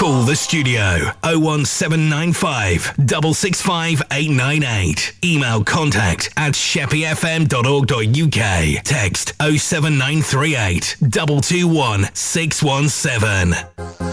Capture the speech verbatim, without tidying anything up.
Call the studio oh one seven nine five, six six five, eight nine eight. Email contact at sheppey f m dot org dot u k. Text oh seven nine three eight, two two one, six one seven.